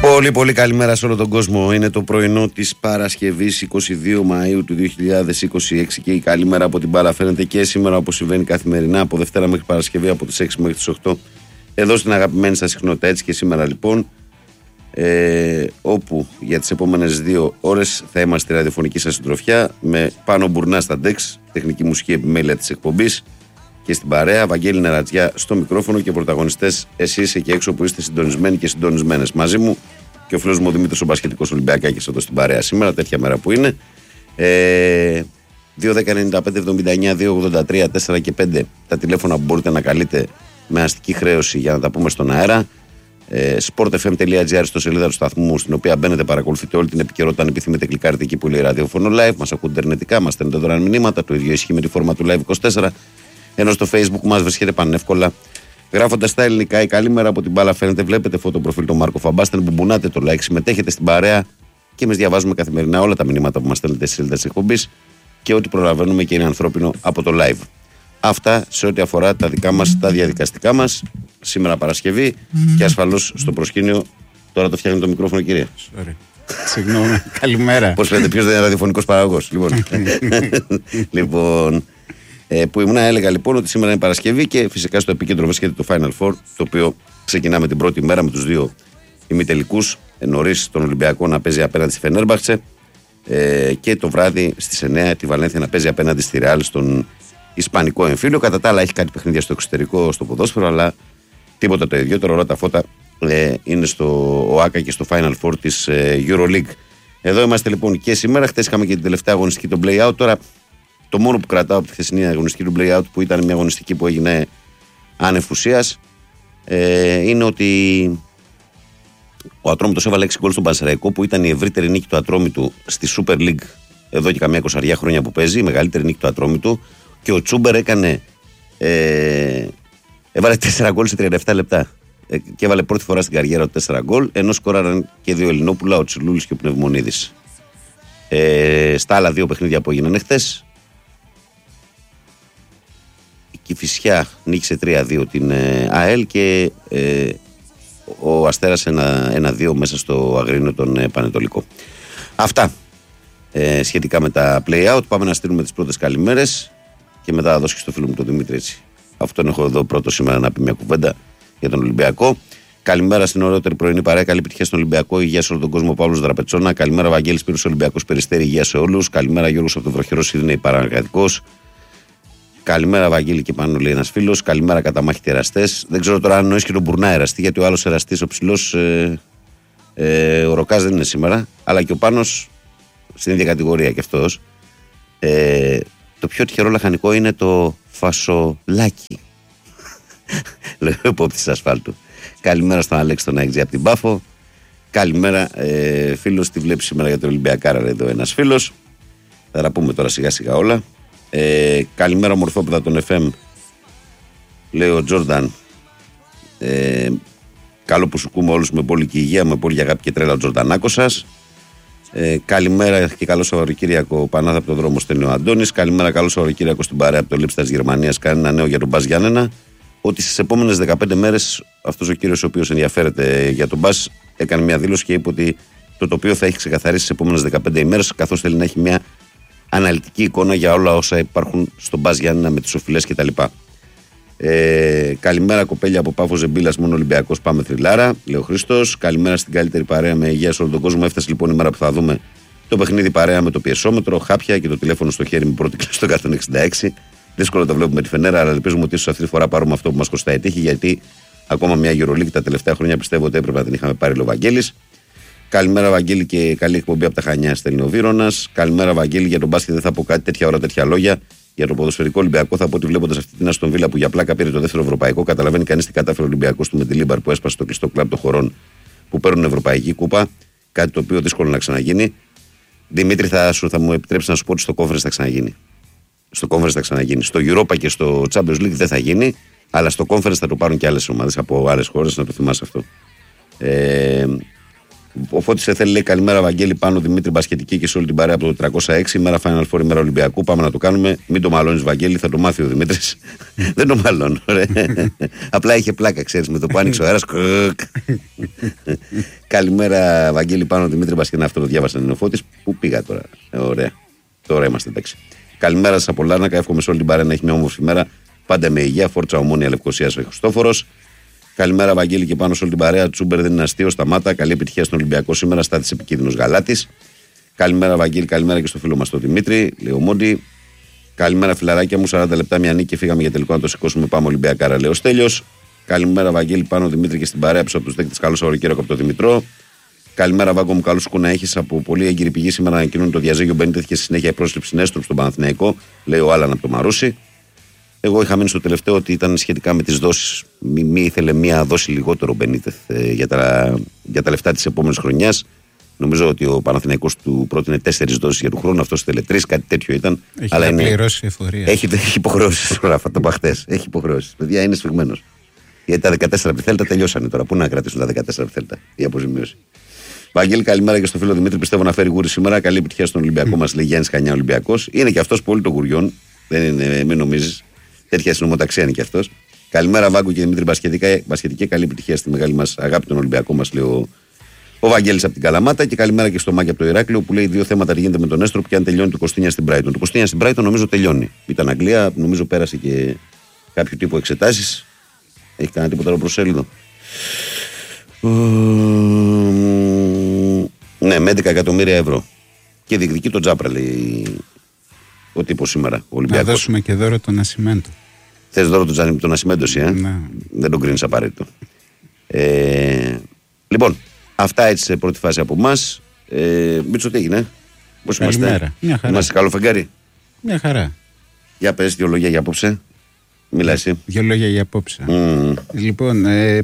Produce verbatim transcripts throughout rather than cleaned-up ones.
Πολύ πολύ καλημέρα σε όλο τον κόσμο. Είναι το πρωινό της Παρασκευής εικοστή δεύτερη Μαΐου του δύο χιλιάδες είκοσι έξι και η καλημέρα από την μπάλα φαίνεται και σήμερα, όπως συμβαίνει καθημερινά από Δευτέρα μέχρι Παρασκευή από τις έξι μέχρι τις οκτώ εδώ στην αγαπημένη σας συχνότητα. Έτσι και σήμερα λοιπόν, ε, όπου για τις επόμενες δύο ώρες θα είμαστε στη ραδιοφωνική σας συντροφιά με Πάνο Μπουρνά στα ντεξ, τεχνική μουσική επιμέλεια της εκπομπής, και στην παρέα Βαγγέλη Νερατζιά στο μικρόφωνο και πρωταγωνιστές εσείς εκεί έξω που είστε συντονισμένοι και συντονισμένες μαζί μου και ο φίλος μου ο Δημήτρης ο Μπασχετικός Ολυμπιακάκης εδώ στην παρέα σήμερα, τέτοια μέρα που είναι. ε, δύο δέκα ενενήντα πέντε εβδομήντα εννιά δύο ογδόντα τρία τέσσερα και πέντε τα τηλέφωνα που μπορείτε να καλείτε με αστική χρέωση για να τα πούμε στον αέρα. ε, sportfm.gr στο σελίδα του σταθμού, στην οποία μπαίνετε, παρακολουθείτε όλη την επικαιρότητα. Αν επιθυμείτε, κλικάρετε εκεί που λέει ραδιόφωνο live, μας ακούτε ιντερνετικά, μας στέλνετε δωρεάν μηνύματα. Το ίδιο ισχύει με τη φόρμα του Live είκοσι τέσσερα. Ενώ στο Facebook μας βρίσκεται πανεύκολα γράφοντας στα ελληνικά. Η καλημέρα από την μπάλα φαίνεται. Βλέπετε φωτοπροφίλ του Μάρκο Φαμπάστεν, που μπουνάτε το like, συμμετέχετε στην παρέα και εμείς διαβάζουμε καθημερινά όλα τα μηνύματα που μας στέλνετε στη σελίδα της εκπομπής και ό,τι προλαβαίνουμε και είναι ανθρώπινο από το live. Αυτά σε ό,τι αφορά τα δικά μας, τα διαδικαστικά μας. Σήμερα Παρασκευή mm. και ασφαλώς στο προσκήνιο. Τώρα το φτιάχνει το μικρόφωνο, κυρία. Sorry. Συγγνώμη. Καλημέρα. Πώς φαίνεται, ποιος δεν είναι ραδιοφωνικός παραγωγός. Λοιπόν. λοιπόν Ε, που ήμουν, έλεγα λοιπόν ότι σήμερα είναι Παρασκευή και φυσικά στο επίκεντρο βρίσκεται το Final Four, το οποίο ξεκινάμε την πρώτη μέρα με τους δύο ημιτελικούς. Ε, νωρίς τον Ολυμπιακό να παίζει απέναντι στη Φενέρμπαχτσε ε, και το βράδυ στις εννιά τη Βαλένθια να παίζει απέναντι στη Ρεάλ στον Ισπανικό εμφύλιο. Κατά τα άλλα, έχει κάτι παιχνίδια στο εξωτερικό στο ποδόσφαιρο, αλλά τίποτα το ίδιο. Τώρα όλα τα φώτα ε, είναι στο ΟΑΚΑ και στο Final Four της ε, EuroLeague. Εδώ είμαστε λοιπόν και σήμερα. Χθες είχαμε και την τελευταία αγωνιστική, το play-out. Τώρα το μόνο που κρατάω από τη χθεσινή αγωνιστική του play-out, που ήταν μια αγωνιστική που έγινε άνευ ουσίας, ε, είναι ότι ο Ατρόμητος έβαλε έξι γκολ στον Πανσεραϊκό, που ήταν η ευρύτερη νίκη του Ατρόμητου στη Super League εδώ και καμιά εικοσαριά χρόνια που παίζει, η μεγαλύτερη νίκη του Ατρόμητου. Και ο Τσούμπερ έκανε, ε, έβαλε τέσσερα γκολ σε τριάντα επτά λεπτά. Ε, και έβαλε πρώτη φορά στην καριέρα του τέσσερα γκολ, ενώ σκόραραν και δύο Ελληνόπουλα, ο Τσιλούλης και ο Πνευμονίδης. Ε, στα άλλα δύο παιχνίδια που έγιναν χθες, η Κηφισιά νίκησε τρία δύο την ε, ΑΕΛ και ε, ο Αστέρας ένα δύο μέσα στο Αγρίνιο τον ε, Πανετολικό. Αυτά ε, σχετικά με τα play-out. Πάμε να στείλουμε τις πρώτες καλημέρες και μετά θα δώσω και στο φίλο μου τον Δημήτρη, έτσι. Αυτόν έχω εδώ πρώτο σήμερα να πει μια κουβέντα για τον Ολυμπιακό. Καλημέρα στην ωραιότερη πρωινή παρέα. Καλή επιτυχία στον Ολυμπιακό. Υγεία σε όλο τον κόσμο. Παύλος Δραπετσόνα. Καλημέρα Βαγγέλης Πύρος Ολυμπιακός Περιστέρη. Υγεία σε όλους. Καλημέρα Γιώργος από το βροχερό Σίδνεϊ Παραγωγικός. Καλημέρα Βαγγέλη και πάνω, λέει ένας φίλος. Καλημέρα καταμάχητοι εραστές. Δεν ξέρω τώρα αν εννοείς και τον Μπουρνά εραστή, γιατί ο άλλος εραστής, ο ψηλός, ε, ε, ο Ροκάς δεν είναι σήμερα, αλλά και ο Πάνος στην ίδια κατηγορία κι αυτός. Ε, το πιο τυχερό λαχανικό είναι το φασολάκι. Λέω υπόπτης ασφάλτου. Καλημέρα στον Αλέξη τον Αεξή από την Πάφο. Καλημέρα ε, φίλος, τη βλέπει σήμερα για το Ολυμπιακάρα εδώ ένας φίλος. Θα τα πούμε τώρα σιγά σιγά όλα. Ε, καλημέρα μορφόπεδα των εφ εμ, λέει ο Τζόρνταν. Ε, καλό που σου ακούμε όλους με πολύ και υγεία, με πολύ αγάπη και τρέλα, ο Τζορντανάκος σας. Ε, καλημέρα και καλό Σαββατοκύριακο Πανάθα από τον δρόμο, στέλνει ο Αντώνης. Καλημέρα, καλό Σαββατοκύριακο στην παρέα από το Λίψτα της Γερμανίας. Κάνει ένα νέο για τον Μπας Γιάννενα, ότι στις επόμενες δεκαπέντε μέρες αυτός ο κύριος ο οποίος ενδιαφέρεται για τον Μπας έκανε μια δήλωση και είπε ότι το τοπίο θα έχει ξεκαθαρίσει στις επόμενες δεκαπέντε ημέρες, καθώς θέλει να έχει μια αναλυτική εικόνα για όλα όσα υπάρχουν στον Μπας Γιάννενα με τις οφειλές κτλ. Ε, καλημέρα κοπέλια από Πάφο Ζεμπίλας, μόνο Ολυμπιακός, πάμε θρυλάρα, λέει ο Χρήστος. Καλημέρα στην καλύτερη παρέα με υγεία σε όλο τον κόσμο. Έφτασε λοιπόν η μέρα που θα δούμε το παιχνίδι παρέα με το πιεσόμετρο, χάπια και το τηλέφωνο στο χέρι με πρώτη κλάση στο εκατόν εξήντα έξι. Δύσκολο το βλέπουμε τη Φενέρα, αλλά ελπίζουμε ότι ίσως αυτή τη φορά πάρουμε αυτό που μας κοστάει τύχη, γιατί ακόμα μια EuroLeague τα τελευταία χρόνια πιστεύω ότι έπρεπε να την είχαμε πάρει, ο Βαγγέλης. Καλημέρα Βαγγέλη και καλή εκπομπή από τα Χανιά, στέλνει ο Βύρονας. Καλημέρα Βαγγέλη, για τον μπάσκετ δεν θα πω κάτι τέτοια ώρα, τέτοια λόγια. Για το ποδοσφαιρικό Ολυμπιακό θα πω ότι βλέποντας αυτή την Αστον Βίλα που για πλάκα πήρε το δεύτερο ευρωπαϊκό, καταλαβαίνει κανείς τι κατάφερε ο Ολυμπιακός του με τη Λίμπαρ που έσπασε το κλειστό κλαμπ των χωρών που παίρνουν ευρωπαϊκή κούπα. Κάτι το οποίο δύσκολο να ξαναγίνει. Δημήτρη, θα, σου, θα μου επιτρέψει να σου πω ότι στο Conference θα ξαναγίνει. Στο Conference θα ξαναγίνει. Στο Europa και στο Champions League δεν θα γίνει, αλλά στο Conference θα το πάρουν και άλλες ομάδες από άλλες χώρες, να το θυμάσαι αυτό. Ε, Ο Φώτης θέλει, λέει, καλημέρα Βαγγέλη, Πάνο, Δημήτρη, Μπασκετική και σε όλη την παρέα από το τριακόσια έξι. Ημέρα Final Four, ημέρα Ολυμπιακού. Πάμε να το κάνουμε. Μην το μαλώνεις, Βαγγέλη, θα το μάθει ο Δημήτρης. Δεν το μαλώνω. Απλά είχε πλάκα, ξέρεις, με το που άνοιξε ο αέρας. Καλημέρα Βαγγέλη, Πάνο, Δημήτρη, Μπασκετική. Αυτό το διάβασα, είναι ο Φώτης. Πού πήγα τώρα. Ε, ωραία. Τώρα είμαστε εντάξει. Καλημέρα σας από Λάρνακα. Εύχομαι σε όλη την παρέα να έχει μια όμορφη μέρα. Πάντα με υγεία. Φόρτσα Ομόνια Λευκωσίας ο Χριστόφορος. Καλημέρα, Βαγγέλη, και πάνω σε όλη την παρέα. Τσούμπερ δεν είναι αστείο, σταμάτα. Καλή επιτυχία στον Ολυμπιακό σήμερα. Στάθησε επικίνδυνος Γαλάτης. Καλημέρα, Βαγγέλη, καλημέρα και στο φίλο μας τον Δημήτρη. Λέει ο Μόντι. Καλημέρα, φιλαράκια μου. σαράντα λεπτά μια νίκη και φύγαμε για τελικό να το σηκώσουμε. Πάμε Ολυμπιακάρα, λέει ο Στέλιος. Καλημέρα, Βαγγέλη, πάνω Δημήτρη και στην παρέα πίσω από του δέκτες. Καλό Σαββατοκύριακο από τον Δημητρό. Καλημέρα, Βάγκο μου. Καλού σκου να έχει από πολύ έγκυρη πηγή σήμερα. Ανακοινώνει το διαζύγιο. Μπαίνετε και στη συνέχεια η πρόσληψη Νέστρου στον Παναθηναϊκό. Λέει ο Άλαν από το Μαρούσι. Εγώ είχα μείνει στο τελευταίο ότι ήταν σχετικά με τις δόσεις. Μη, μη ήθελε μία δόση λιγότερο Μπενίτεθ ε, για, τα, για τα λεφτά της επόμενης χρονιάς. Νομίζω ότι ο Παναθηναϊκός του πρότεινε τέσσερις δόσεις για του χρόνου. Αυτός ήθελε τρεις, κάτι τέτοιο ήταν. Έχει αλλά είναι, πληρώσει εφορία. Έχει, έχει υποχρεώσεις τώρα αυτό το χτες. Έχει υποχρεώσεις. Παιδιά, είναι σφιγμένος. Γιατί τα δεκατέσσερα επιθέλτα τελειώσανε τώρα. Πού να κρατήσουν τα δεκατέσσερα επιθέλτα η αποζημίωση. Βαγγέλη, καλημέρα και στο φίλο Δημήτρη. Πιστεύω να φέρει γούρι σήμερα. Καλή επιτυχία στον Ολυμπιακό mm. μας, λέει Γιάννης Χανιά Ολυμπιακός. Είναι και αυτός πολύ των γουριών. Δεν είναι, μην νομίζεις. Τέτοια συνομοταξία είναι και αυτός. Καλημέρα, Βάγκο και Δημήτρη Μπασκετική. Καλή επιτυχία στη μεγάλη μας αγάπη τον Ολυμπιακό μας, λέει ο, ο Βαγγέλης από την Καλαμάτα. Και καλημέρα και στο Μάκη από το Ηράκλειο που λέει δύο θέματα γίνεται με τον Έστροπ και αν τελειώνει το Κωστίνια στην Brighton. Το Κωστίνια στην Brighton νομίζω τελειώνει. Ήταν Αγγλία, νομίζω πέρασε και κάποιο τύπο εξετάσεις. Έχει κανένα τίποτα άλλο προσέλιδο. Ναι, με έντεκα εκατομμύρια ευρώ. Και διεκδικεί τον Τζάπρα, λέει ο τύπος σήμερα. Ο Ολυμπιακός. Να δώσουμε και δώρο τον Ασημέντο. Θες δώρο τον, τον Ασημέντο, ε? Ναι. Δεν τον κρίνεις απαραίτητο. Ε, λοιπόν, αυτά έτσι σε πρώτη φάση από εμάς. Ε, Μίτσο, τι έγινε? Πώς είμαστε? Μια χαρά. Είμαστε καλό φεγγάρι? Μια χαρά. Για πες δύο λόγια για απόψε. Μιλά εσύ. Δύο λόγια για απόψε. Mm. Λοιπόν, ε,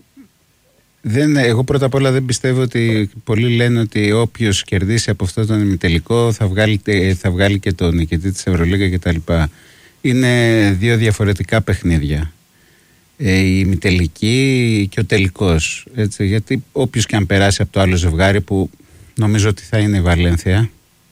δεν, εγώ πρώτα απ' όλα δεν πιστεύω ότι πολλοί λένε ότι όποιος κερδίσει από αυτό τον ημιτελικό θα βγάλει, θα βγάλει και τον νικητή της Ευρωλίγκα κτλ. Είναι δύο διαφορετικά παιχνίδια. Ε, η ημιτελική και ο τελικός. Έτσι, γιατί όποιος και αν περάσει από το άλλο ζευγάρι που νομίζω ότι θα είναι η Βαλένθια.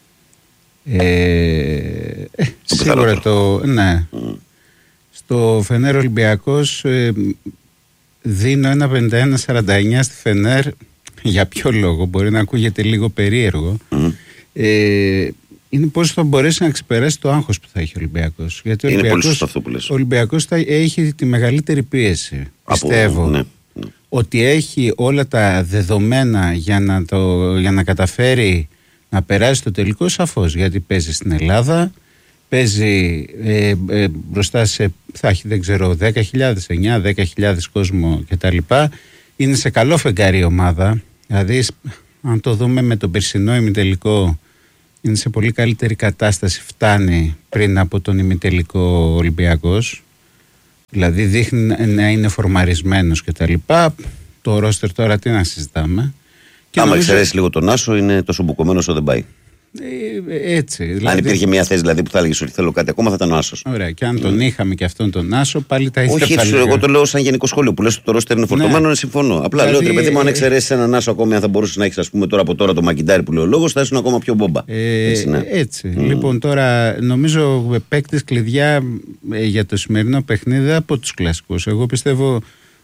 Ε, ε, σίγουρα το. Ναι. Mm. Στο Φενέρ Ολυμπιακός ε, δίνω ένα πενήντα ένα σαράντα εννιά στη Φενέρ. Για ποιο λόγο? Μπορεί να ακούγεται λίγο περίεργο. Mm. Ε, είναι πώς θα μπορέσει να ξεπεράσει το άγχος που θα έχει ο Ολυμπιακός. Γιατί ο είναι Ολυμπιακός, πολύ σωστό αυτό που λες. Ο Ολυμπιακός θα έχει τη μεγαλύτερη πίεση. Από, πιστεύω ναι, ναι. ότι έχει όλα τα δεδομένα για να, το, για να καταφέρει να περάσει το τελικό, σαφώς. Γιατί παίζει στην Ελλάδα, παίζει ε, ε, μπροστά σε, θα έχει δεν ξέρω, δέκα χιλιάδες, εννιά δέκα χιλιάδες κόσμο κτλ. Είναι σε καλό φεγγάρι η ομάδα. Δηλαδή, αν το δούμε με τον περσινό ημιτελικό, είναι σε πολύ καλύτερη κατάσταση, φτάνει πριν από τον ημιτελικό Ολυμπιακός. Δηλαδή δείχνει να είναι φορμαρισμένος κτλ. Το ρόστερ τώρα τι να συζητάμε. Και άμα νομίζω... εξαιρέσει λίγο τον Άσο, είναι τόσο μπουκωμένο όσο δεν πάει. Ε, έτσι. Δηλαδή... Αν υπήρχε μια θέση δηλαδή, που θα έλεγε ότι θέλω κάτι ακόμα, θα ήταν ο Άσος. Ωραία. Και αν τον mm. είχαμε και αυτόν τον Άσο, πάλι τα ίδια. Όχι, θα εγώ το λέω σαν γενικό σχόλιο που λες ότι το ρόστερ είναι φορτωμένο, ναι. συμφωνώ. Απλά δηλαδή... λέω ότι παιδί μου, αν εξαιρέσει έναν Άσο ακόμη, αν θα μπορούσε να έχει, ας πούμε, τώρα από τώρα το Μακιντάρι που λέει ο λόγος, θα ήσουν ακόμα πιο μπόμπα. Ε, έτσι. Ναι. έτσι. Mm. Λοιπόν, τώρα νομίζω παίκτης κλειδιά ε, για το σημερινό παιχνίδι από τους κλασικούς. Εγώ πιστεύω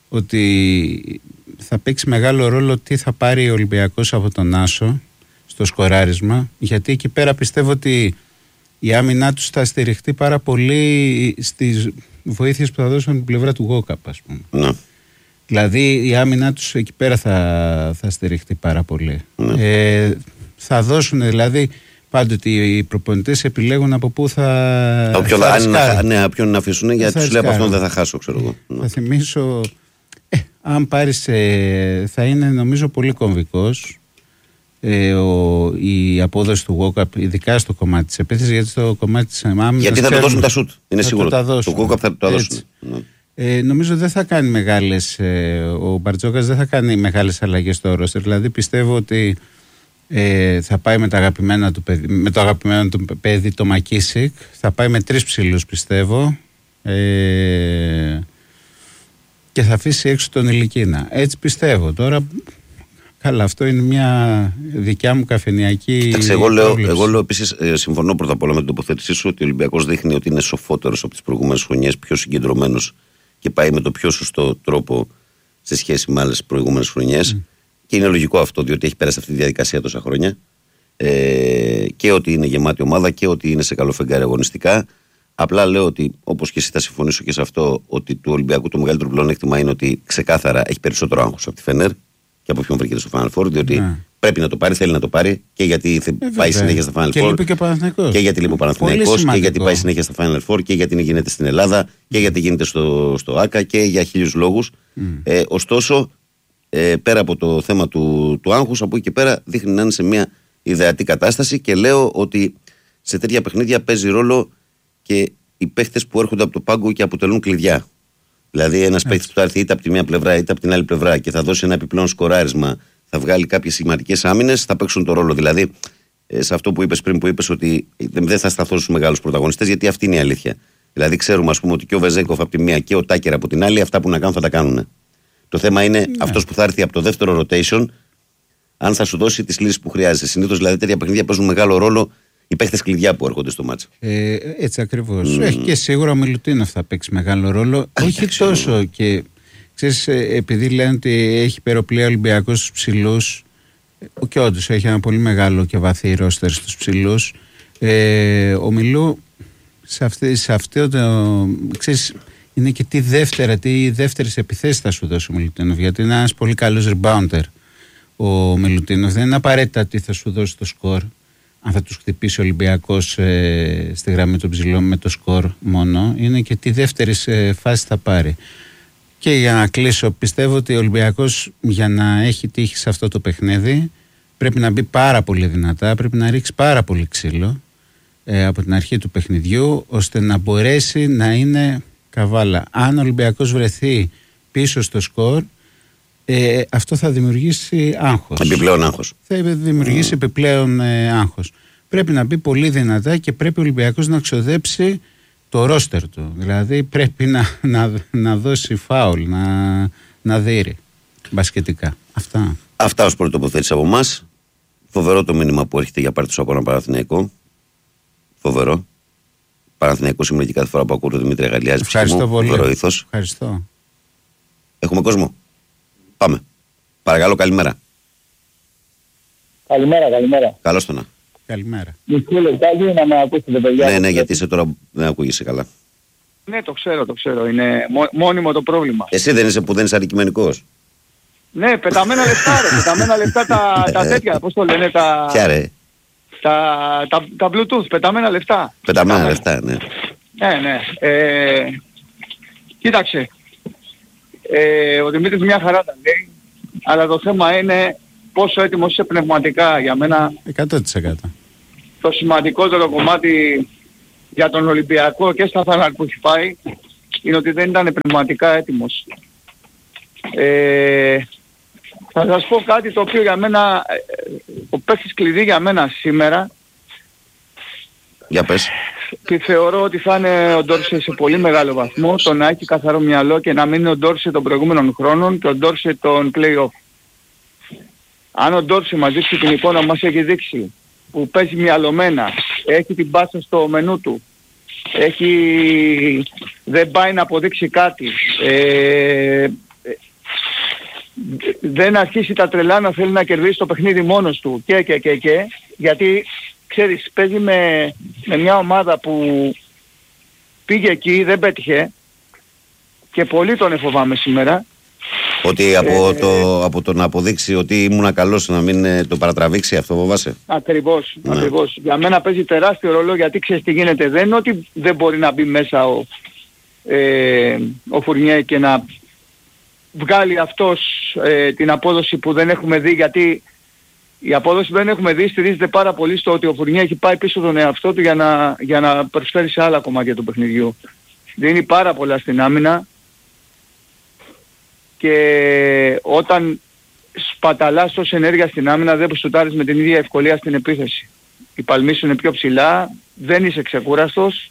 ότι θα παίξει μεγάλο ρόλο τι θα πάρει ο Ολυμπιακός από τον Άσο στο σκοράρισμα, γιατί εκεί πέρα πιστεύω ότι η άμυνά τους θα στηριχτεί πάρα πολύ στις βοήθειες που θα δώσουν την πλευρά του Γόκαπ, ας πούμε. Ναι. Δηλαδή η άμυνά τους εκεί πέρα θα, θα στηριχτεί πάρα πολύ. Ναι. Ε, θα δώσουν δηλαδή πάντοτε οι προπονητές επιλέγουν από πού θα. Όποιον θα αν, ναι, ποιον να αφήσουν, γιατί τους λέει από αυτόν δεν θα χάσω, ξέρω εγώ. Ναι. Θα θυμίσω, ε, αν πάρεις, ε, θα είναι νομίζω πολύ κομβικός. Ε, ο, η απόδοση του Γόκαπ, ειδικά στο κομμάτι της επίθεσης, γιατί στο κομμάτι της άμυνας. Γιατί θα το δώσουν τα σουτ, είναι σίγουρο. Το, το Γόκαπ θα το δώσουν. Ναι. Ε, νομίζω δεν θα κάνει μεγάλες. Ε, ο Μπαρτζόκας δεν θα κάνει μεγάλες αλλαγές στο ρόστερ. Δηλαδή πιστεύω ότι ε, θα πάει με το αγαπημένο του παιδί, με το αγαπημένο του παιδί το Μακίσικ. Θα πάει με τρεις ψηλούς, πιστεύω. Ε, και θα αφήσει έξω τον Ηλικίνα. Έτσι πιστεύω. Τώρα. Καλά, αυτό είναι μια δικιά μου καφενειακή. Εντάξει, εγώ λέω, εγώ λέω επίσης, ε, συμφωνώ πρώτα απ' όλα με την τοποθέτησή σου ότι ο Ολυμπιακός δείχνει ότι είναι σοφότερος από τις προηγούμενες χρονιές, πιο συγκεντρωμένος και πάει με το πιο σωστό τρόπο σε σχέση με άλλες προηγούμενες χρονιές. Mm. Και είναι λογικό αυτό, διότι έχει πέρασει αυτή τη διαδικασία τόσα χρόνια. Ε, και ότι είναι γεμάτη ομάδα και ότι είναι σε καλό φεγγάρι αγωνιστικά. Απλά λέω ότι, όπως και εσύ θα συμφωνήσω και σε αυτό, ότι του Ολυμπιακού το μεγαλύτερο πλεονέκτημα είναι ότι ξεκάθαρα έχει περισσότερο άγχος από τη Φενέρ και από ποιον βρήκε στο Final Four, διότι ναι. πρέπει να το πάρει, θέλει να το πάρει και γιατί θα ε, πάει συνέχεια στα Final Four. Και λείπει και ο Παναθηναϊκός. Και γιατί λείπει ο Παναθηναϊκός και γιατί πάει συνέχεια στα Final Four και γιατί γίνεται στην Ελλάδα και γιατί γίνεται στο, στο ΆΚΑ και για χίλιους λόγους. Mm. Ε, ωστόσο, ε, πέρα από το θέμα του, του άγχους, από εκεί και πέρα δείχνει να είναι σε μια ιδεατή κατάσταση και λέω ότι σε τέτοια παιχνίδια παίζει ρόλο και οι παίχτες που έρχονται από το πάγκο και αποτελούν κλειδιά. Δηλαδή, ένας παίχτης που θα έρθει είτε από τη μία πλευρά είτε από την άλλη πλευρά και θα δώσει ένα επιπλέον σκοράρισμα, θα βγάλει κάποιες σημαντικές άμυνες, θα παίξουν το ρόλο. Δηλαδή, σε αυτό που είπες πριν, που είπες ότι δεν θα σταθώ στους μεγάλους πρωταγωνιστές, γιατί αυτή είναι η αλήθεια. Δηλαδή, ξέρουμε, ας πούμε, ότι και ο Βεζέγκοφ από τη μία και ο Τάκερ από την άλλη, αυτά που να κάνουν θα τα κάνουν. Το θέμα είναι yeah. αυτός που θα έρθει από το δεύτερο rotation, αν θα σου δώσει τις λύσεις που χρειάζεσαι. Συνήθως, δηλαδή, τέτοια παιχνίδια παίζουν μεγάλο ρόλο οι παίχτες κλειδιά που έρχονται στο μάτσο. Ε, έτσι ακριβώς. Mm. Έχει και σίγουρα ο Μιλουτίνοφ θα παίξει μεγάλο ρόλο. Α, όχι τόσο και. Ξέρεις, επειδή λένε ότι έχει υπεροπλία Ολυμπιακός στους ψηλούς, και όντως έχει ένα πολύ μεγάλο και βαθύ ρόστερ στους ψηλούς. Ε, ο Μιλού σε, αυτή, σε αυτό το. Ξέρεις, είναι και τι δεύτερα, τι δεύτερες επιθέσεις θα σου δώσει ο Μιλουτίνοφ. Γιατί είναι ένας πολύ καλός rebounder ο Μιλουτίνοφ. Δεν είναι απαραίτητα τι θα σου δώσει το σκορ. Αν θα τους χτυπήσει ο Ολυμπιακός ε, στη γραμμή των ψηλών με το σκορ μόνο, είναι και τι δεύτερη ε, φάση θα πάρει. Και για να κλείσω, πιστεύω ότι ο Ολυμπιακός για να έχει τύχει σε αυτό το παιχνίδι πρέπει να μπει πάρα πολύ δυνατά, πρέπει να ρίξει πάρα πολύ ξύλο ε, από την αρχή του παιχνιδιού, ώστε να μπορέσει να είναι καβάλα. Αν ο Ολυμπιακός βρεθεί πίσω στο σκορ, Ε, αυτό θα δημιουργήσει άγχος. Επιπλέον άγχος. Θα δημιουργήσει mm. επιπλέον ε, άγχος. Πρέπει να μπει πολύ δυνατά και πρέπει ο Ολυμπιακός να ξοδέψει το ρόστερ του. Δηλαδή πρέπει να, να, να δώσει φάουλ, να, να δείρει μπασκετικά. Αυτά. Αυτά ως πρώτη τοποθέτηση από εμάς. Φοβερό το μήνυμα που έρχεται για πάρτι του αγώνα Παναθηναϊκό. Φοβερό. Παναθηναϊκό σήμερα και κάθε φορά που ακούω τον Δημήτρη Αγαλιάζη. Ευχαριστώ πολύ. Φοβερό ήθος. Ευχαριστώ. Έχουμε κόσμο. Πάμε. Παρακαλώ, καλημέρα. Καλημέρα, καλημέρα. Καλώς το να. Καλημέρα. Μισό λεπτάκι να με ακούσετε, παιδιά. Ναι, ναι, γιατί είσαι τώρα δεν ακούγεσαι καλά. Ναι, το ξέρω, το ξέρω. Είναι μόνιμο το πρόβλημα. Εσύ δεν είσαι που δεν είσαι αντικειμενικός. Ναι, πεταμένα λεφτά ρε, πεταμένα λεφτά τα, τα τέτοια, πώς το λένε, τα... Ποια ρε? Τα, τα, τα Bluetooth, πεταμένα λεφτά. Πεταμένα λεφτά, ναι. Ναι, ναι. Ε, κοίταξε. Ε, ο Δημήτρης μια χαρά τα λέει, αλλά το θέμα είναι πόσο έτοιμος είσαι πνευματικά. Για μένα εκατό τοις εκατό. Το σημαντικότερο κομμάτι για τον Ολυμπιακό και στα Final που έχει πάει είναι ότι δεν ήταν πνευματικά έτοιμος. Ε, θα σας πω κάτι το οποίο για μένα, ο παίκτης κλειδί για μένα σήμερα, για πες. Και θεωρώ ότι θα είναι ο Ντόρσε σε πολύ μεγάλο βαθμό, το να έχει καθαρό μυαλό και να μην είναι ο Ντόρσε των προηγούμενων χρόνων και ο Ντόρσε των play-off. Αν ο Ντόρσε μας δείξει την εικόνα που μας έχει δείξει, που παίζει μυαλωμένα, έχει την πάσα στο μενού του, έχει... δεν πάει να αποδείξει κάτι, ε... δεν αρχίσει τα τρελά να θέλει να κερδίσει το παιχνίδι μόνος του και και και και, γιατί ξέρεις, παίζει με, με μια ομάδα που πήγε εκεί, δεν πέτυχε και πολύ τον εφοβάμαι σήμερα. Ότι από, ε, το, από το να αποδείξει ότι ήμουν καλός να μην το παρατραβήξει, αυτό φοβάσαι. Ακριβώς, ναι. ακριβώς. Για μένα παίζει τεράστιο ρόλο, γιατί ξέρεις τι γίνεται. Δεν είναι ότι δεν μπορεί να μπει μέσα ο, ε, ο Φουρνιέ και να βγάλει αυτός ε, την απόδοση που δεν έχουμε δει, γιατί η απόδοση που δεν έχουμε δει στηρίζεται πάρα πολύ στο ότι ο Φουρνιέ έχει πάει πίσω τον εαυτό του για να, για να προσφέρει σε άλλα κομμάτια του παιχνιδιού. Δίνει πάρα πολλά στην άμυνα και όταν σπαταλάς τόση ενέργεια στην άμυνα δεν σουτάρεις με την ίδια ευκολία στην επίθεση. Οι παλμοί σου είναι πιο ψηλά, δεν είσαι ξεκούραστος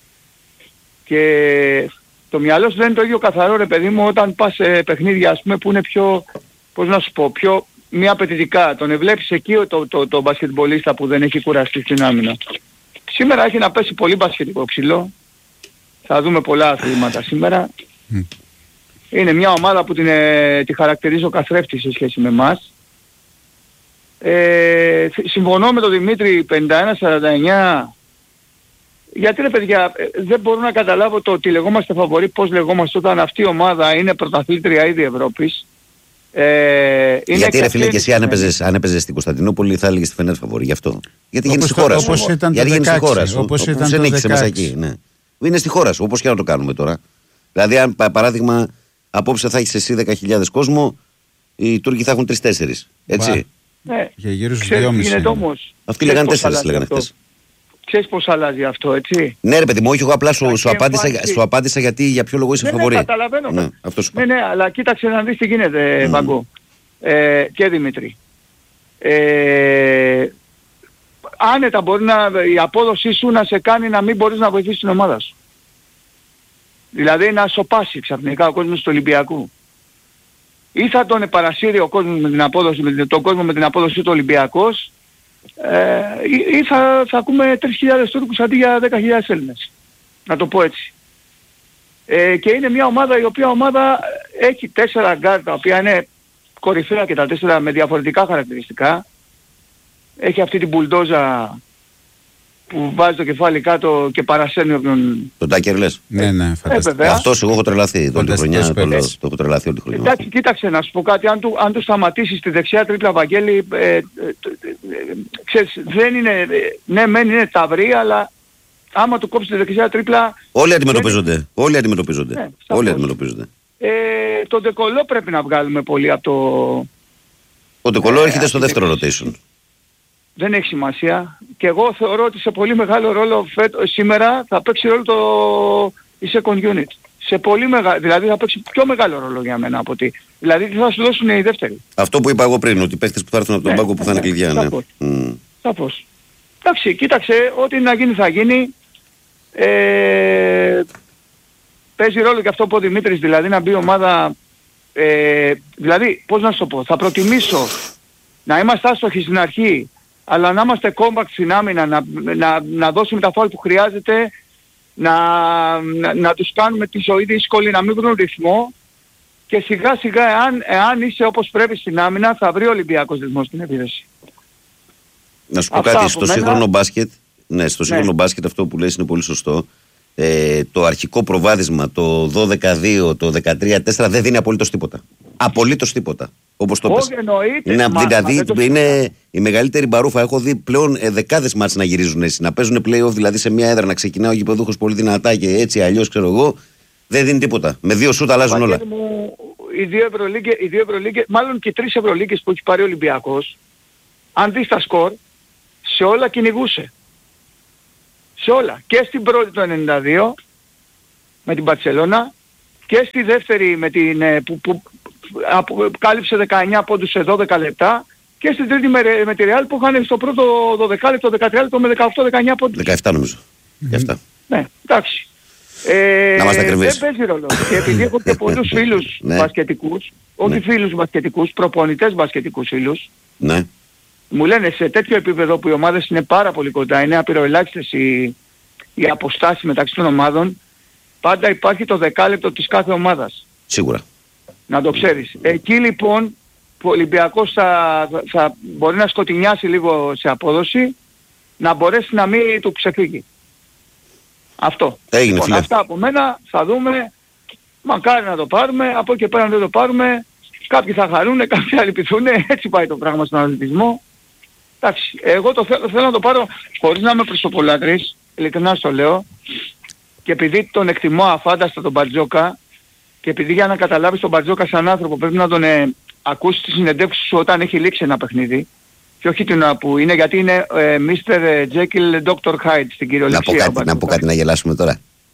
και το μυαλό σου δεν είναι το ίδιο καθαρό ρε παιδί μου όταν πας σε παιχνίδια ας πούμε που είναι πιο, πώς να σου πω, πιο μη απαιτητικά. Τον ευλέπεις εκεί το, το, το, το μπασκετμπολίστα που δεν έχει κουραστεί στην άμυνα. Σήμερα έχει να πέσει πολύ μπασκετικό ξύλο. Θα δούμε πολλά αθλήματα σήμερα. Mm. Είναι μια ομάδα που την, ε, τη χαρακτηρίζω καθρέφτη σε σχέση με εμάς. Ε, συμφωνώ με τον Δημήτρη πενήντα ένα σαράντα εννιά. Γιατί ρε παιδιά, δεν μπορώ να καταλάβω το ότι λεγόμαστε φαβορί, πώς λεγόμαστε όταν αυτή η ομάδα είναι πρωταθλήτρια ήδη Ευρώπης. Ε, γιατί ρε φίλε και εσύ αν έπαιζες, αν έπαιζες στην Κωνσταντινούπολη θα έλεγες τη Φενέρ φαβορί γι' αυτό. Γιατί γίνεις στη χώρα σου. Όπως ήταν το δεκαέξι. Όπως ήταν το δεκαέξι. Ναι. Είναι στη χώρα σου, όπως και να το κάνουμε τώρα. Δηλαδή αν παράδειγμα απόψε θα έχεις εσύ δέκα χιλιάδες κόσμο, οι Τούρκοι θα έχουν τρεις τέσσερις. Έτσι. Ναι. Για γύρω στους δυόμισι. Αυτοί λέγανε τέσσερις λέγανε χτες. Ξέρεις πώς αλλάζει αυτό, έτσι. Ναι ρε παιδί μου, όχι εγώ απλά σου, σου, απάντησα, σου απάντησα γιατί για ποιο λόγο είσαι ναι, φαβορί. Ναι, καταλαβαίνω. Ναι, αυτό σου ναι, ναι, αλλά κοίταξε να δεις τι γίνεται, mm. Βαγκό. Ε, και Δημήτρη. Ε, άνετα μπορεί να, η απόδοσή σου να σε κάνει να μην μπορείς να βοηθήσεις την ομάδα σου. Δηλαδή να σοπάσει ξαφνικά ο κόσμος του Ολυμπιακού. Ή θα τον επαρασύρει ο κόσμος με την απόδοση, με τον κόσμο με την απόδοση του Ολυμπιακός, ε, ή, ή θα, θα ακούμε τρεις χιλιάδες Τούρκους αντί για δέκα χιλιάδες Έλληνες. Να το πω έτσι. Ε, και είναι μια ομάδα η οποία ομάδα έχει τέσσερα γκάρ τα οποία είναι κορυφαία και τα τέσσερα με διαφορετικά χαρακτηριστικά. Έχει αυτή την μπουλντόζα που βάζει το κεφάλι κάτω και παρασένει από τον... Τον Τάκερ λες. Ναι, ναι, φανταστικά. Ε, αυτός εγώ έχω τρελαθεί όλη τη χρονιά. Το, το έχω τρελαθεί όλη τη χρονιά. Εντάξει, κοίταξε να σου πω κάτι. Αν του, αν του σταματήσεις τη δεξιά τρίπλα, Βαγγέλη, ε, ε, ε, ε, ξέρεις, δεν είναι... Ε, ναι, μεν είναι ταυρί, αλλά άμα του κόψεις τη δεξιά τρίπλα... Όλοι αντιμετωπίζονται. Δεν... Όλοι αντιμετωπίζονται. Ναι, Όλοι αντιμετωπίζονται. Ε, τον Ντεκολό πρέπει να βγάλουμε πολύ από το... Ο Ντεκολό ε, έρχεται στο δεύτερο rotation. Δεν έχει σημασία. Και εγώ θεωρώ ότι σε πολύ μεγάλο ρόλο φέτο, σήμερα θα παίξει ρόλο το η second unit. Σε πολύ μεγάλο, δηλαδή θα παίξει πιο μεγάλο ρόλο για μένα από ότι. Δηλαδή τι θα σου δώσουν οι δεύτεροι. Αυτό που είπα εγώ πριν, ότι οι παίχτες που θα έρθουν από τον ναι, πάγκο που θα είναι κλειδιά. Ναι. Σαφώς. Mm. Σαφώς. Εντάξει, κοίταξε, ό,τι να γίνει θα γίνει. Ε, παίζει ρόλο και αυτό που ο Δημήτρης, δηλαδή να μπει η ομάδα. Ε, δηλαδή, πώς να σου το πω, θα προτιμήσω να είμαστε άστοχοι στην αρχή, αλλά να είμαστε compact στην άμυνα, να, να, να δώσουμε τα φάουλ που χρειάζεται, να, να, να τους κάνουμε τη ζωή δύσκολη, να μην βρουν ρυθμό και σιγά σιγά εάν, εάν είσαι όπως πρέπει στην άμυνα θα βρει ο Ολυμπιακός ρυθμό στην επίδεση. Να σου πω αυτά κάτι, στο σύγχρονο μένα... μπάσκετ, ναι, στο σύγχρονο ναι. μπάσκετ αυτό που λες είναι πολύ σωστό. Ε, το αρχικό προβάδισμα, το δώδεκα δύο, το δεκατρία τέσσερα δεν δίνει απολύτως τίποτα. Απολύτως τίποτα. Όπως το πες. Είναι, μα, δηλαδή μα, είναι η μεγαλύτερη μπαρούφα. Έχω δει πλέον ε, δεκάδες μάτς να γυρίζουν έτσι. Να παίζουν play-off δηλαδή σε μια έδρα, να ξεκινάει ο γηπεδούχος πολύ δυνατά και έτσι αλλιώς ξέρω εγώ. Δεν δίνει τίποτα. Με δύο σούτ αλλάζουν όλα. Μου, οι δύο Ευρωλίγκες, οι δύο Ευρωλίγκες, μάλλον και οι τρεις Ευρωλίγκες που έχει πάρει ο Ολυμπιακός, αν δεις τα σκορ, σε όλα κυνηγούσε. Σε όλα. Και στην πρώτη το ενενήντα δύο με την Μπαρσελόνα και στη δεύτερη με την, που, που, που κάλυψε δεκαεννιά πόντους σε δώδεκα λεπτά και στην τρίτη με, με τη Ρεάλ που είχαν στο πρώτο δώδεκα λεπτό, δεκατρία λεπτό με δεκαοκτώ δεκαεννιά πόντους. δεκαεπτά νομίζω. Mm-hmm. Ναι, εντάξει. Ε, να μας τα κρυβείς. Δεν παίζει ρόλο. Και επειδή έχω και πολλούς φίλους μπασκετικούς, όχι φίλους μπασκετικούς, προπονητές μπασκετικούς φίλους, ναι. Μου λένε σε τέτοιο επίπεδο που οι ομάδες είναι πάρα πολύ κοντά, είναι απειροελάχιστες οι, οι αποστάσεις μεταξύ των ομάδων, πάντα υπάρχει το δεκάλεπτο της κάθε ομάδας. Σίγουρα. Να το ξέρεις. Εκεί λοιπόν που ο Ολυμπιακός θα, θα, θα μπορεί να σκοτεινιάσει λίγο σε απόδοση, να μπορέσει να μην του ξεφύγει. Αυτό. Έγινε, λοιπόν, αυτά από μένα, θα δούμε, μακάρι να το πάρουμε, από εκεί και πέρα να δεν το πάρουμε, κάποιοι θα χαρούν, κάποιοι θα λυπηθούν, έτσι πάει το πράγμα στον αθλητισμό. Εντάξει, εγώ το θέλω, θέλω να το πάρω χωρίς να είμαι προσωπολάτρης, ειλικρινά στο λέω, και επειδή τον εκτιμώ αφάνταστα τον Μπαρτζόκα, και επειδή για να καταλάβεις τον Μπαρτζόκα σαν άνθρωπο πρέπει να τον ε, ακούσεις τις συνεντεύξεις σου όταν έχει λήξει ένα παιχνίδι, και όχι την που είναι, γιατί είναι ε, μίστερ Jekyll, ντόκτορ Hyde στην κυριολεξία. Να πω κάτι, να, πω κάτι να γελάσουμε τώρα.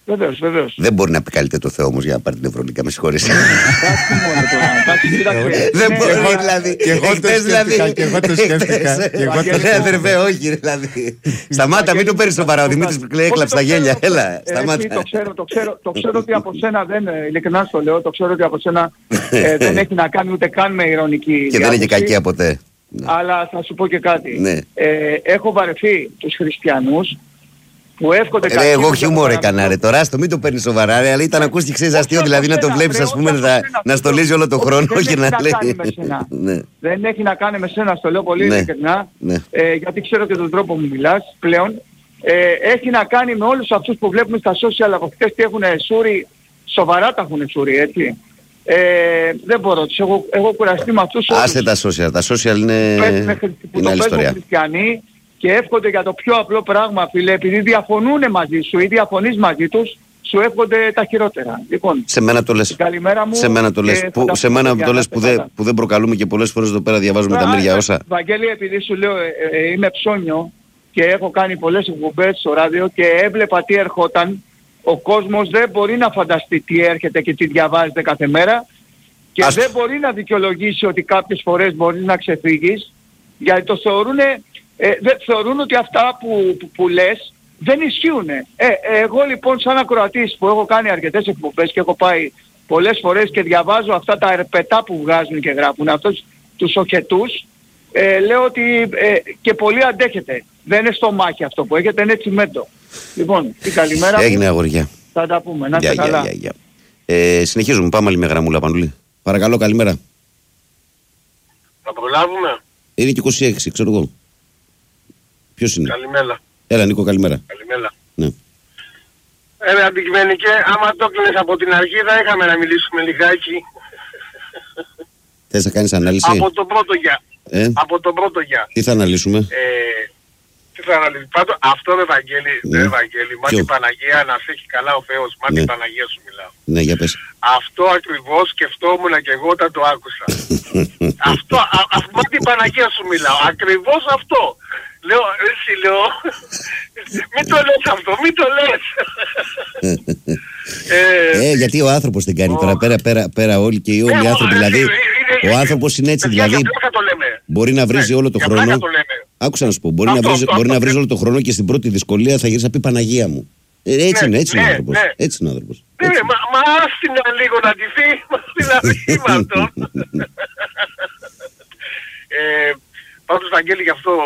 Βεβαίως, βεβαίως. Δεν μπορεί να επικαλείται το Θεό όμως για να πάρει την Ευρωλίγκα, με συγχωρείς. Κάτσε μόνο τώρα. Δεν μπορεί δηλαδή. Και εγώ το σκέφτηκα. Και εγώ το σκέφτηκα. Ναι, αδερφέ, όχι δηλαδή. Σταμάτα, μην το παίρνεις σοβαρά. Ο Δημήτρης λέει έκλαψε τα γέλια. Έλα, σταμάτα. Το ξέρω ότι από σένα δεν, ειλικρινά στο λέω, το ξέρω ότι από σένα δεν έχει να κάνει ούτε καν με ειρωνική. Και δεν είναι κακία ποτέ. Αλλά θα σου πω και κάτι. Ναι. Ε, έχω βαρεθεί τους χριστιανούς που εύχονται κάτι. Ε, εγώ χιούμορ έκανα ρε τώρα, στο μην το παίρνεις σοβαρά ρε, αλλά ήταν ακούστηκε ξέρεις αστείο, δηλαδή να το βλέπεις ας πούμε να, να στολίζει όλο το χρόνο και να λέει. Ναι. Δεν έχει να κάνει με σένα, στο λέω πολύ ναι. ειλικρινά, ναι. ε, γιατί ξέρω και τον τρόπο που μιλάς πλέον. Ε, έχει να κάνει με όλους αυτούς που βλέπουμε στα social από χτες τι έχουν σούρι, σοβαρά τα έχουν σούρι, έτσι. Ε, δεν μπορώ, τους έχω, έχω κουραστεί με αυτούς. Άστε τα social, τα social είναι, είναι άλλη ιστορία. Χριστιανοί και εύχονται για το πιο απλό πράγμα, φίλε, επειδή διαφωνούν μαζί σου ή διαφωνείς μαζί τους, σου εύχονται τα χειρότερα. Λοιπόν, σε μένα το λες. Καλημέρα μου. Σε μένα το λες, που, σε μένα το λες που, δε, που δεν προκαλούμε και πολλές φορές εδώ πέρα διαβάζουμε τα μύρια όσα. Βαγγέλη, επειδή σου λέω ε, ε, είμαι ψώνιο και έχω κάνει πολλές εκπομπές στο ράδιο και έβλεπα τι ερχόταν, ο κόσμος δεν μπορεί να φανταστεί τι έρχεται και τι διαβάζεται κάθε μέρα και Ας... δεν μπορεί να δικαιολογήσει ότι κάποιες φορές μπορείς να ξεφύγεις, γιατί το θεωρούν, ε, δεν θεωρούν ότι αυτά που, που, που λες δεν ισχύουν. Ε, εγώ λοιπόν σαν ακροατής που έχω κάνει αρκετές εκπομπές και έχω πάει πολλές φορές και διαβάζω αυτά τα ερπετά που βγάζουν και γράφουν, αυτούς τους οχετούς, ε, λέω ότι ε, και πολύ αντέχετε. Δεν είναι στο μάχη αυτό που έχετε, είναι τσιμέντο. Λοιπόν, τι καλημέρα. Έγινε αγοριά. Θα τα πούμε. Να είστε καλά. Yeah, yeah, yeah. Ε, συνεχίζουμε. Πάμε άλλη με γραμμούλα, Πανουλή. Παρακαλώ, καλημέρα. Θα προλάβουμε. Είναι και είκοσι έξι, ξέρω εγώ. Ποιος είναι? Καλημέρα. Έλα, Νίκο, καλημέρα. Καλημέρα. Ναι. Ε, αντικειμενικέ, άμα το κλείνεις από την αρχή θα είχαμε να μιλήσουμε λιγάκι. Θες να κάνεις ανάλυση? Από το πρώτο γεια. Ε? Από το πρώτο γεια. Τι θα αναλύσουμε? Ε, τι θα αναλύσουμε. Πάντως αυτό με Ευαγγέλη, Ναι. με Ευαγγέλη, μα την Παναγία να σε έχει καλά ο Θεός, μα Ναι. την Παναγία σου μιλάω. Ναι, για πες. Αυτό ακριβώς σκεφτόμουν και εγώ όταν το άκουσα. αυτό, α, α, μα την Παναγία σου μιλάω. Ακριβώς αυτό. Λέω, εσύ λέω, μην το λες αυτό, μην το λες. ε, ε, γιατί ο άνθρωπος δεν κάνει τώρα, πέρα, πέρα, πέρα όλοι και οι όλοι οι άνθρωποι, δηλαδή, ο άνθρωπος είναι έτσι, δηλαδή, μπορεί να βρίζει όλο το χρόνο, άκουσα να σου πω, μπορεί να βρίζει, μπορεί να βρίζει όλο το χρόνο και στην πρώτη δυσκολία θα γυρίσει να πει Παναγία μου. Ε, έτσι είναι, έτσι είναι ο άνθρωπος, έτσι είναι ο άνθρωπος. Ναι, μα άστινα λίγο να ντυθεί, μας την αρχή με αυτό. Πάντως, Βαγγέλη, γι' αυτό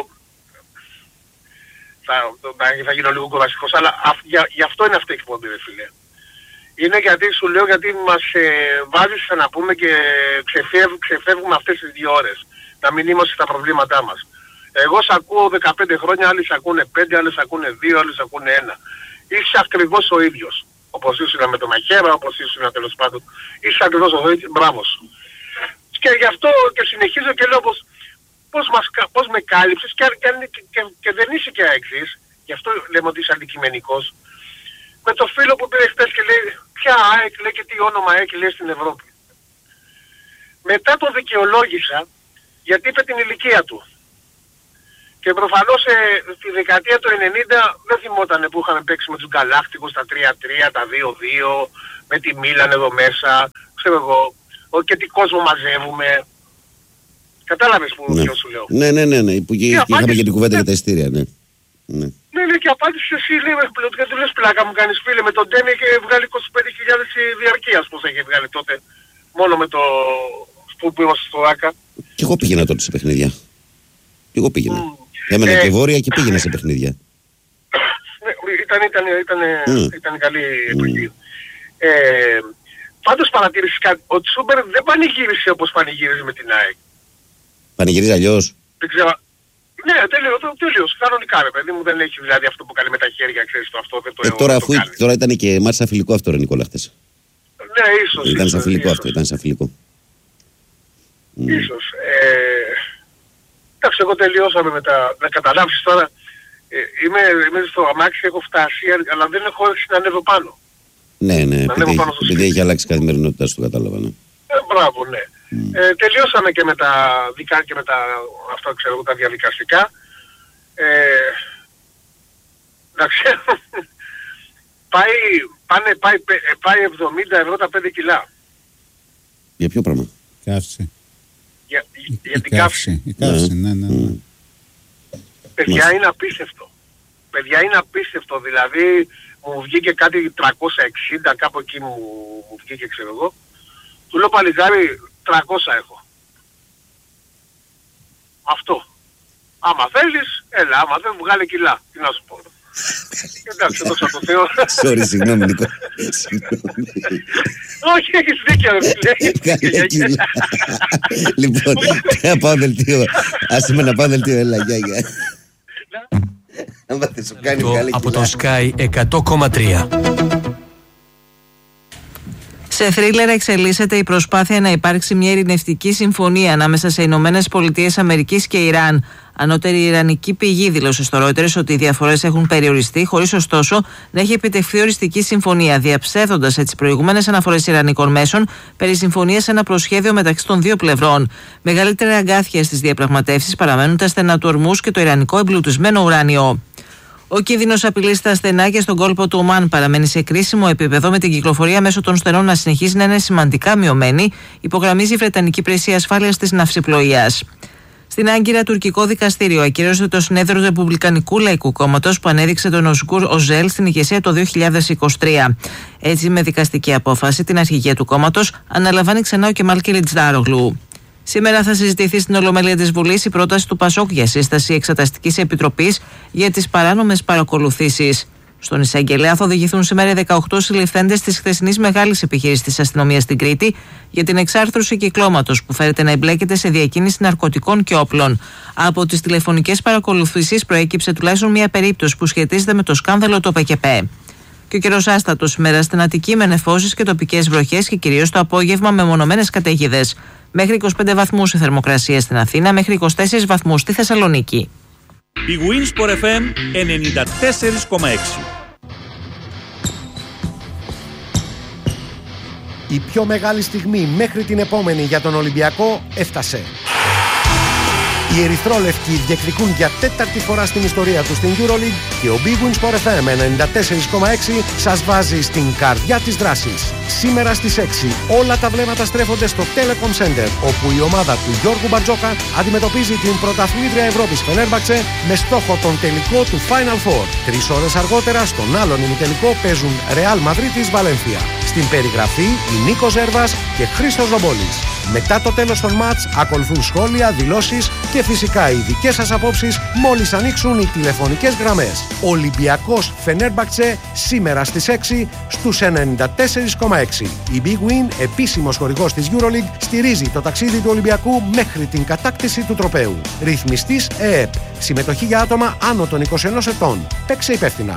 θα, θα, θα γίνω λίγο κουραστικός, αλλά α, για, γι' αυτό είναι αυτή η εκπομπή, ρε φίλε. Είναι γιατί σου λέω, γιατί μας ε, βάζεις να πούμε και ξεφεύ, ξεφεύγουμε αυτές τις δύο ώρες. Να μην είμαστε στα προβλήματά μας. Εγώ σ' ακούω δεκαπέντε χρόνια, άλλοι σ' ακούνε πέντε, άλλοι σ' ακούνε δύο, άλλοι σ' ακούνε ένα. Είσαι ακριβώς ο ίδιος. Όπως ήσουν με το Μαχαίρα, όπως ήσουν τέλος πάντων. Είσαι ακριβώς ο ίδιος, μπράβο σου. Και γι' αυτό και συνεχίζω και λέω πως Πώς, μας, πώς με κάλυψες και, και, και, και δεν είσαι και αεξής, γι' αυτό λέμε ότι είσαι αντικειμενικός. Με το φίλο που πήρε χτες και λέει ποια ΑΕΚ, λέει και τι όνομα ΑΕΚ λέει στην Ευρώπη. Μετά το δικαιολόγησα γιατί είπε την ηλικία του. Και προφανώς ε, στη δεκαετία του ενενήντα δεν θυμότανε που είχαμε παίξει με τους Γκαλάκτικους τα τρία τρία, τα δύο δύο, με τη Μίλαν εδώ μέσα, ξέρω εγώ, και τι κόσμο μαζεύουμε. Κατάλαβες που ναι. ποιο σου λέω. Ναι, ναι, ναι, ναι. Που και, και είχαμε και την κουβέντα ναι. για τα ειστήρια, ναι. Ναι, ναι, ναι και απάντησες εσύ λέει, γιατί του λες πλάκα μου κάνεις φίλε με τον Ντέμι και βγάλει είκοσι πέντε χιλιάδες διαρκείας πως έχει βγάλει τότε. Μόνο με το που είμαστε στο ΆΚΑ. Και εγώ πήγαινα τότε σε παιχνίδια. Και εγώ πήγαινα. Mm. Έμενα ε, και βόρεια και πήγαινα σε παιχνίδια. Ναι, ήταν, ήταν, ήταν, mm. ήταν καλή εποχή. Mm. Ε, πάντως παρατήρησες κάτι. Ο Τσούμπερ δεν πανηγύρισε όπως πανηγύριζε με την ΑΕΚ. Πανηγυρίζει αλλιώς. Δεν ξέρω. Ναι, τελείως, τελείως. Κανονικά ρε παιδί μου, δεν έχει δηλαδή αυτό που κάνει με τα χέρια, ξέρεις το αυτό. Δεν το ε, εγώ, τώρα, το αφού, κάνει. τώρα ήταν και μάτς σαν φιλικό αυτό ρε Νικόλα χτες. Ναι, ίσως. Ήταν σαν φιλικό ίσως. αυτό, ήταν σαν φιλικό. Ίσως. Ε, εντάξει, εγώ τελειώσαμε με τα... Να καταλάβεις τώρα, ε, είμαι, είμαι στο αμάξι, έχω φτάσει, αλλά δεν έχω έρθει να ανέβω πάνω. Ναι, ναι, επειδή, πάνω επειδή έχει αλλάξει η καθημερινότητά σου, το κατάλαβα, ναι. Ε, μπράβο, ναι. Mm. Ε, τελειώσαμε και με τα δικά και με τα, αυτό ξέρω, τα διαδικαστικά. Ε, εντάξει, πάει, πάνε, πάει, πάει εβδομήντα ευρώ τα πέντε κιλά. Για ποιο πράγμα? Καύση. Για, Η, για η την καύση. Η καύση, ναι, ναι, ναι. Παιδιά, είναι απίστευτο. Παιδιά, είναι απίστευτο. Δηλαδή, μου βγήκε κάτι τριακόσια εξήντα, κάπου εκεί μου, μου βγήκε, ξέρω εγώ. Του λέω, παλικάρι, τριακόσια έχω. Αυτό. Άμα θέλεις, έλα, άμα δεν βγάλε κιλά. Τι να σου πω. Εντάξει, δόξα τω Θεώ. Sorry, συγγνώμη, Νίκο. Όχι, έχεις δίκιο, Βγάλε κιλά. Λοιπόν, να πάω δελτίο. Άσε με να πάω δελτίο, έλα, γεια, γεια. Από το Sky εκατό κόμμα τρία. Σε θρίλερ εξελίσσεται η προσπάθεια να υπάρξει μια ειρηνευτική συμφωνία ανάμεσα σε Ηνωμένες Πολιτείες Αμερικής και Ιράν. Ανώτερη ιρανική πηγή δήλωσε στο Reuters ότι οι διαφορές έχουν περιοριστεί, χωρίς ωστόσο να έχει επιτευχθεί οριστική συμφωνία, διαψεύδοντας έτσι προηγούμενες αναφορές ιρανικών μέσων περί συμφωνίας σε ένα προσχέδιο μεταξύ των δύο πλευρών. Μεγαλύτερη αγκάθια στις διαπραγματεύσεις παραμένουν τα στενά του Ορμούς και το ιρανικό εμπλουτισμένο ουράνιο. Ο κίνδυνος απειλής στα στενά και στον κόλπο του Ομάν παραμένει σε κρίσιμο επίπεδο, με την κυκλοφορία μέσω των στενών να συνεχίζει να είναι σημαντικά μειωμένη, υπογραμμίζει η Βρετανική Υπηρεσία Ασφάλειας της Ναυσιπλοείας. Στην Άγκυρα, τουρκικό δικαστήριο ακύρωσε το συνέδριο του Ρεπουμπλικανικού Λαϊκού Κόμματος που ανέδειξε τον Οσκούρ Οζέλ στην ηγεσία το δύο χιλιάδες είκοσι τρία. Έτσι, με δικαστική απόφαση, την αρχηγία του κόμματος αναλαμβάνει ξανά ο Κεμάλ Κιλιτζάρογλου. Σήμερα θα συζητηθεί στην Ολομέλεια της Βουλής η πρόταση του Πασόκ για σύσταση εξεταστικής επιτροπής για τις παράνομες παρακολουθήσεις. Στον εισαγγελέα θα οδηγηθούν σήμερα οι δεκαοκτώ συλληφθέντες της χθεσινής μεγάλης επιχείρησης της αστυνομίας στην Κρήτη για την εξάρθρωση κυκλώματος που φέρεται να εμπλέκεται σε διακίνηση ναρκωτικών και όπλων. Από τις τηλεφωνικές παρακολουθήσεις προέκυψε τουλάχιστον μία περίπτωση που σχετίζεται με το σκάνδαλο του ΠΚΠ. Και ο καιρός άστατος σήμερα στην Αττική με νεφώσεις και τοπικές βροχές και κυρίως το απόγευμα με μονομένες καταιγίδες. Μέχρι είκοσι πέντε βαθμούς η θερμοκρασία στην Αθήνα, μέχρι είκοσι τέσσερις βαθμούς στη Θεσσαλονίκη. Η Winsport εφ εμ ενενήντα τέσσερα κόμμα έξι. Η πιο μεγάλη στιγμή μέχρι την επόμενη για τον Ολυμπιακό έφτασε. Οι ερυθρόλευκοι διεκδικούν για τέταρτη φορά στην ιστορία τους στην EuroLeague και ο Big Win Sport εφ εμ ενενήντα τέσσερα κόμμα έξι σας βάζει στην καρδιά της δράσης. Σήμερα στις έξι όλα τα βλέμματα στρέφονται στο Telecom Center, όπου η ομάδα του Γιώργου Μπαρτζόκα αντιμετωπίζει την πρωταθλήτρια Ευρώπης Φενέρμπαξε με στόχο τον τελικό του Final Four. Τρεις ώρες αργότερα στον άλλον ημιτελικό παίζουν Real Madrid Βαλένθια. Στην περιγραφή η Νίκος Ζέρβας και Χρήστος Ζομπόλης. Μετά το τέλος των μάτς ακολουθούν σχόλια, δηλώσεις και φυσικά οι δικές σας απόψεις μόλις ανοίξουν οι τηλεφωνικές γραμμές. Ολυμπιακός Φενέρμπαξε σήμερα στις έξι στους ενενήντα τέσσερα κόμμα έξι. Η Big Win, επίσημος χορηγός της EuroLeague, στηρίζει το ταξίδι του Ολυμπιακού μέχρι την κατάκτηση του τροπαίου. Ρυθμιστής ΕΕΠ. Συμμετοχή για άτομα άνω των είκοσι ενός ετών. Παίξε υπεύθυνα.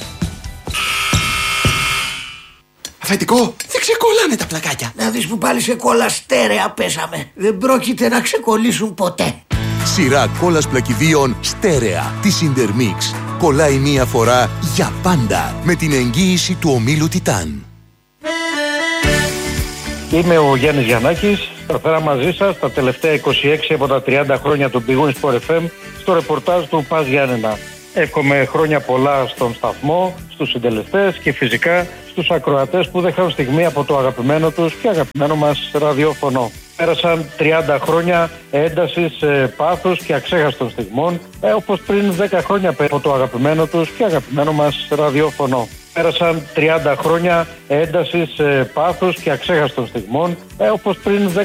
Αφεντικό, δεν ξεκολλάνε τα πλακάκια. Να δεις που πάλι σε κόλλα στέρεα πέσαμε. Δεν πρόκειται να ξεκολλήσουν ποτέ. Σειρά κόλλας πλακιδίων στέρεα της Intermix. Κολλάει μία φορά για πάντα με την εγγύηση του ομίλου Τιτάν. Είμαι ο Γιάννης Γιαννάκης. Προφέρα μαζί σας τα τελευταία είκοσι έξι από τα τριάντα χρόνια του Big Win Sport εφ εμ στο ρεπορτάζ του Πας Γιάννενα. Εύχομαι χρόνια πολλά στον σταθμό, στους συντελεστές και φυσικά στους ακροατές που δεν χάνουν στιγμή από το αγαπημένο τους και αγαπημένο μας ραδιόφωνο. Πέρασαν τριάντα χρόνια έντασης, πάθους και αξέχαστων στιγμών, ε, όπως πριν δέκα χρόνια από το αγαπημένο τους και αγαπημένο μας ραδιόφωνο. Πέρασαν τριάντα χρόνια έντασης, πάθους και αξέχαστων στιγμών, ε, όπως πριν